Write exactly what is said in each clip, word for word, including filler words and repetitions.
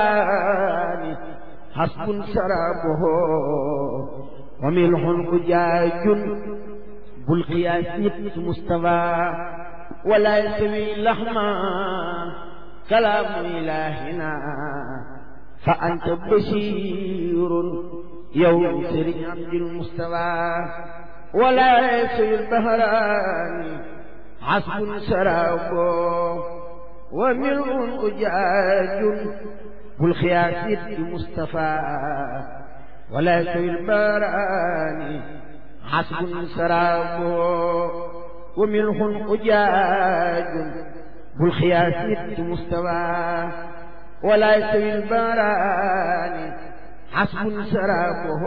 حسب شرابه وملح أجاج بالقياس نفس مستوى ولا يستوي لحما كلام إلهنا فأنت بشير يوم سري عبد المستوى ولا يستوي البهران حسب شرابه وملح أجاج بالخياس المصطفى ولا يستوي البهران حسب شرابه وملح أجاج بالخياس المستوى ولا يستوي البهران حسب شرابه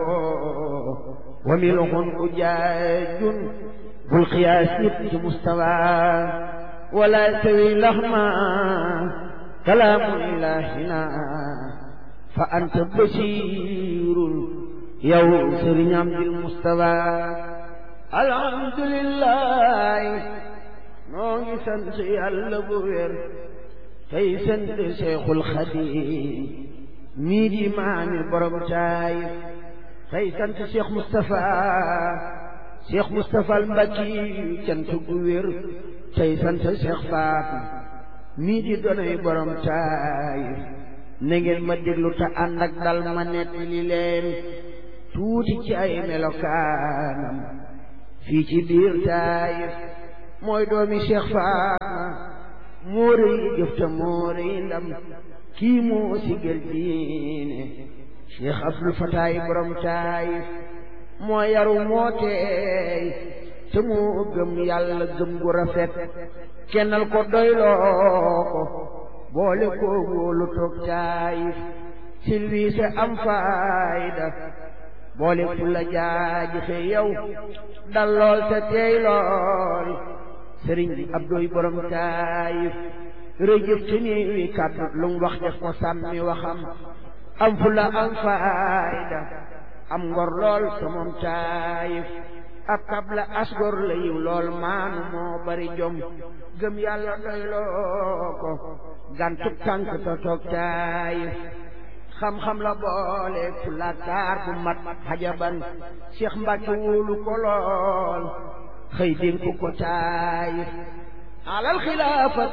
وملح أجاج بالقياس المستوى ولا يستوي لهما كلام إلهنا فأنت بشير يوم سري عبد المستوى الحمد لله نوغي سنت يالا بو وير تاي سنت شيخ الخديم ميدي مامي بروم تاي تاي سنت شيخ مصطفى شيخ مصطفى المبكي سنت بو وير tey sant Cheikh Fatou mii di doonay borom Taayif na ngeen ma déglu te ànd ak dal ma nettali leen tuuti ci ay melokaanam fii ci biir Taayif mooy doomi Cheikh Fatou moo rëy jëf te moo rëy ndam kii moo sigal diine Cheikh Abdul Fataay borom Taayif moo yaru moo teey te moo gëm yàlla gëm gu rafet kennal ko doyloo ko boole ko wóolu toog Taayif silwiise am fayda boole fu la jaaji fe yow dal lool te teey lool sëriñ Abdoy borom Taayif rëjëf te nii wi kàddu lu mu wax def ko sàmmi waxam am fu la am fayda am ngor lool te moom Taayif ab kabla asgor la yiw lool maanu moo bari jom gëm yàlla doyloo ko gàntuk tànk te toog Taayif xam-xam la boole fu la taar bu mat xajaban Cheikh Mbacke wóolu ko lool xëy dénk ko Taayif alal xilaafa